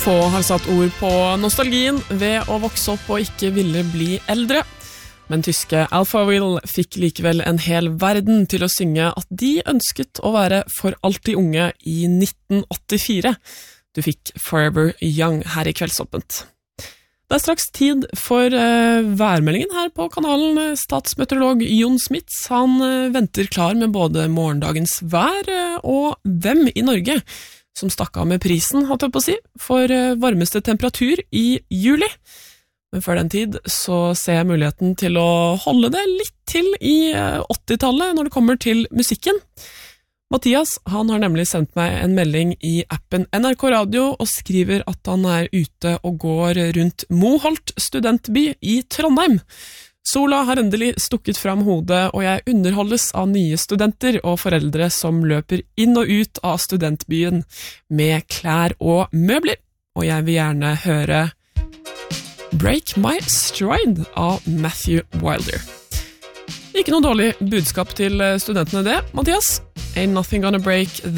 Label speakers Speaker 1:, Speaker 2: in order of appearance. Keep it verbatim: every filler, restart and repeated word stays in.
Speaker 1: Få har satt ord på nostalgien ved å vokse opp og ikke ville bli eldre. Men tyske Alphaville fikk likevel en hel verden til å synge at de ønsket å være for alltid unge i nitten åttifire. Du fikk Forever Young her i Kveldsåpent. Det er straks tid for uh, værmeldingen her på kanalen. Statsmeteorolog Jon Smits, han uh, venter klar med både morgendagens vær uh, og hvem i Norge som stakk av med prisen, holdt jeg på å si, for uh, varmeste temperatur i juli. Men før den tid så ser jeg muligheten til å holde det litt til i uh, åttitallet når det kommer til musikken. Mathias, han har nemlig sendt meg en melding i appen N R K Radio og skriver at han er ute og går rundt Moholt studentby i Trondheim. Sola har endelig stukket fram hodet, og jeg underholdes av nye studenter og foreldre som løper inn og ut av studentbyen med klær og møbler. Og jeg vil gjerne høre Break My Stride av Matthew Wilder. Ikke noe dårlig budskap til studentene det, Mathias. Ain't nothing gonna break